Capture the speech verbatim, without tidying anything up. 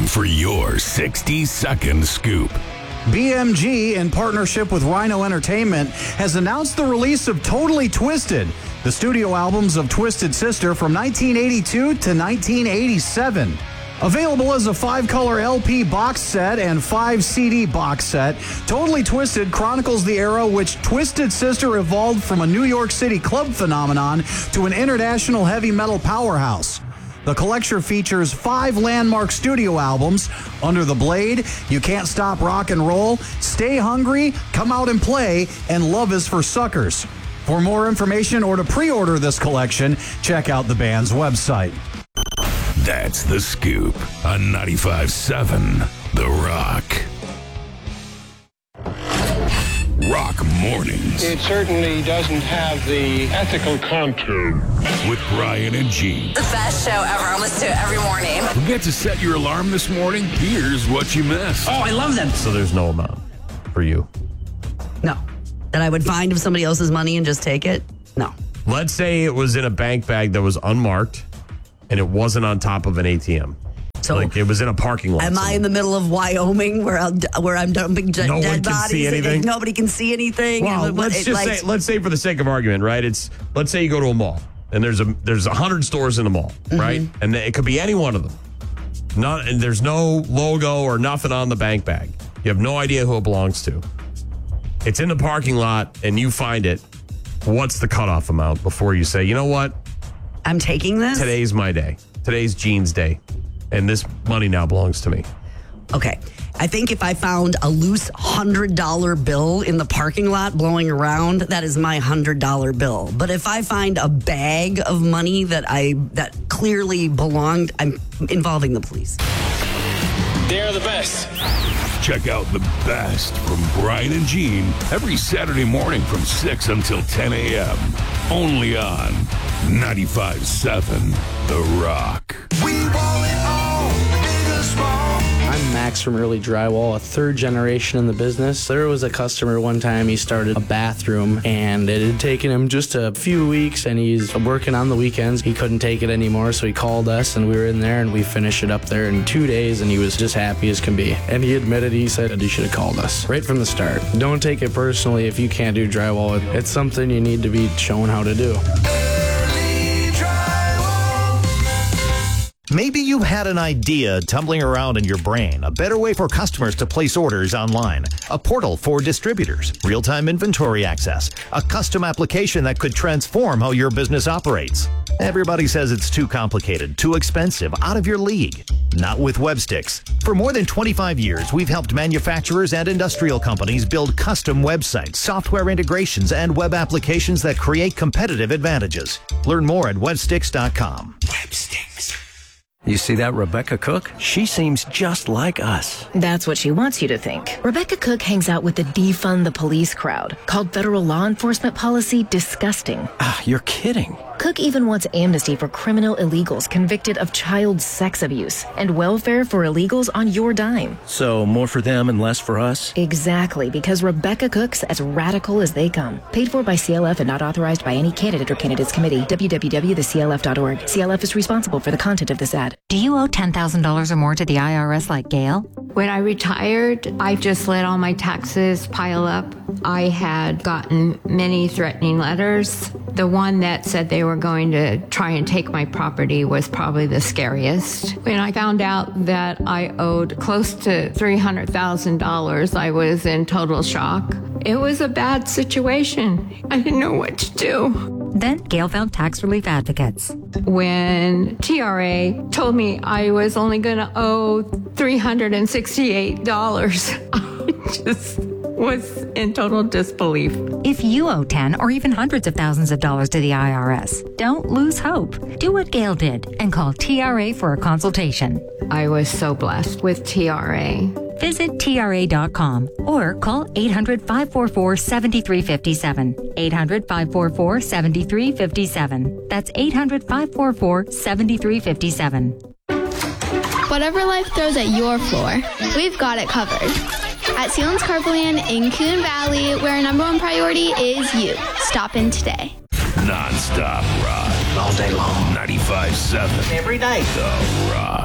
for your sixty-second scoop. B M G, in partnership with Rhino Entertainment, has announced the release of Totally Twisted, the studio albums of Twisted Sister from nineteen eighty-two to nineteen eighty-seven. Available as a five-color L P box set and five C D box set, Totally Twisted chronicles the era which Twisted Sister evolved from a New York City club phenomenon to an international heavy metal powerhouse. The collection features five landmark studio albums: Under the Blade, You Can't Stop Rock and Roll, Stay Hungry, Come Out and Play, and Love Is for Suckers. For more information or to pre-order this collection, check out the band's website. That's The Scoop on ninety-five point seven The Rock. Rock Mornings. It certainly doesn't have the ethical contour. With Brian and Gene. The best show ever. I listen to it every morning. Forget to set your alarm this morning? Here's what you missed. Oh, I love them. So there's no amount for you? No. That I would find of somebody else's money and just take it? No. Let's say it was in a bank bag that was unmarked and it wasn't on top of an A T M. So like it was in a parking lot. Am somewhere. I in the middle of Wyoming where I'm, where I'm dumping dead no bodies? one can see anything. And nobody can see anything. Well, and let's it, just like, say, let's say for the sake of argument, right? It's let's say you go to a mall and there's a there's a hundred stores in the mall, mm-hmm. right? And it could be any one of them. Not and there's no logo or nothing on the bank bag. You have no idea who it belongs to. It's in the parking lot and you find it. What's the cutoff amount before you say, you know what? I'm taking this? Today's my day. Today's Gene's day. And this money now belongs to me. Okay. I think if I found a loose one hundred dollar bill in the parking lot blowing around, that is my one hundred dollar bill. But if I find a bag of money that I that clearly belonged, I'm involving the police. They're the best. Check out the best from Brian and Gene every Saturday morning from six until ten a.m. Only on ninety-five point seven The Rock. We want it all, big or small. I'm Max from Early Drywall, a third generation in the business. There was a customer one time, he started a bathroom and it had taken him just a few weeks and he's working on the weekends. He couldn't take it anymore, so he called us and we were in there and we finished it up there in two days and he was just happy as can be. And he admitted, he said, you should have called us right from the start. Don't take it personally if you can't do drywall. It's something you need to be shown how to do. Maybe you had an idea tumbling around in your brain, a better way for customers to place orders online, a portal for distributors, real-time inventory access, a custom application that could transform how your business operates. Everybody says it's too complicated, too expensive, out of your league. Not with Websticks. For more than twenty-five years, we've helped manufacturers and industrial companies build custom websites, software integrations, and web applications that create competitive advantages. Learn more at websticks dot com. Websticks. You see that Rebecca Cook? She seems just like us. That's what she wants you to think. Rebecca Cook hangs out with the defund the police crowd, called federal law enforcement policy disgusting. Ah, you're kidding. Cook even wants amnesty for criminal illegals convicted of child sex abuse and welfare for illegals on your dime. So more for them and less for us? Exactly, because Rebecca Cook's as radical as they come. Paid for by C L F and not authorized by any candidate or candidates committee. w w w dot the c l f dot org. C L F is responsible for the content of this ad. Do you owe ten thousand dollars or more to the I R S like Gail? When I retired, I just let all my taxes pile up. I had gotten many threatening letters. The one that said they were going to try and take my property was probably the scariest. When I found out that I owed close to three hundred thousand dollars, I was in total shock. It was a bad situation. I didn't know what to do. Then Gail found Tax Relief Advocates. When T R A told me I was only going to owe three hundred sixty-eight dollars, I just was in total disbelief. If you owe ten or even hundreds of thousands of dollars to the I R S, don't lose hope. Do what Gail did and call T R A for a consultation. I was so blessed with T R A. Visit T R A dot com or call eight hundred, five four four, seven three five seven. eight hundred, five four four, seven three five seven. That's eight hundred, five four four, seven three five seven. Whatever life throws at your floor, we've got it covered. At Sealands Carpoland in Coon Valley, where our number one priority is you. Stop in today. Non-stop rock. All day long. ninety-five point seven Every day. The Rock.